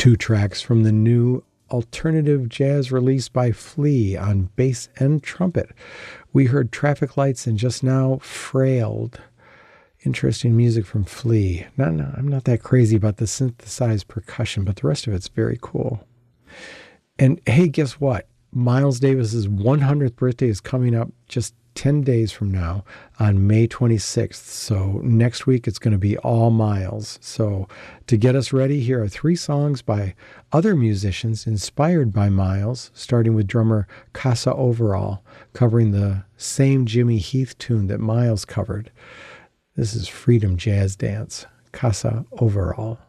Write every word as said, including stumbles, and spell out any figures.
Two tracks from the new alternative jazz release by Flea on bass and trumpet. We heard Traffic Lights and just now Frailed. Interesting music from Flea. Not, no, I'm not that crazy about the synthesized percussion, but the rest of it's very cool. And hey, guess what? Miles Davis's one hundredth birthday is coming up just ten days from now on May twenty-sixth. So next week it's going to be all Miles. So to get us ready, here are three songs by other musicians inspired by Miles, starting with drummer Casa Overall, covering the same Jimmy Heath tune that Miles covered. This is Freedom Jazz Dance, Casa Overall.